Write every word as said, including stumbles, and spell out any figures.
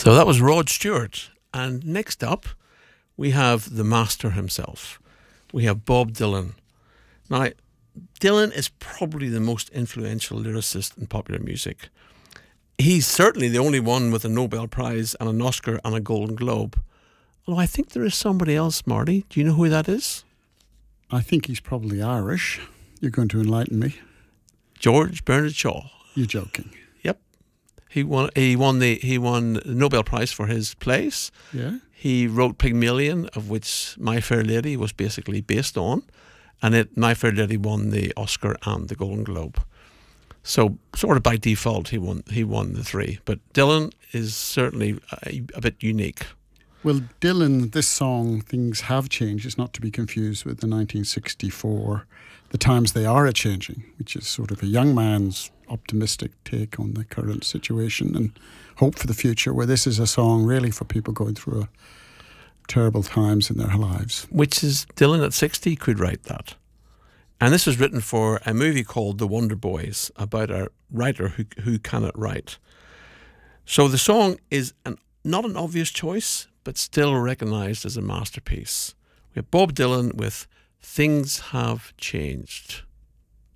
So that was Rod Stewart. And next up, we have the master himself. We have Bob Dylan. Now, Dylan is probably the most influential lyricist in popular music. He's certainly the only one with a Nobel Prize and an Oscar and a Golden Globe. Although I think there is somebody else, Marty. Do you know who that is? I think he's probably Irish. You're going to enlighten me. George Bernard Shaw. You're joking. Yep. He won he won the he won the Nobel Prize for his plays. Yeah. He wrote Pygmalion, of which My Fair Lady was basically based on. And it My Fair Lady won the Oscar and the Golden Globe. So sort of by default he won he won the three. But Dylan is certainly a, a bit unique. Well, Dylan, this song, Things Have Changed, is not to be confused with the nineteen sixty-four The Times They Are A-Changing, which is sort of a young man's optimistic take on the current situation and hope for the future, where this is a song really for people going through a, terrible times in their lives. Which is, Dylan at sixty could write that. And this was written for a movie called The Wonder Boys, about a writer who who cannot write. So the song is an, not an obvious choice, but still recognised as a masterpiece. We have Bob Dylan with Things Have Changed.